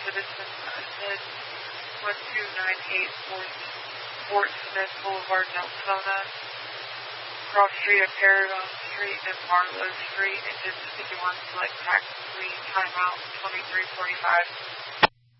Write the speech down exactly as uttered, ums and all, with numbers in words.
Citizen. I said one two nine eight Fort Smith Boulevard, Nelsona, cross street of Paragon Street and Marlowe Street, and just fifty-one select tax free timeout twenty-three forty-five.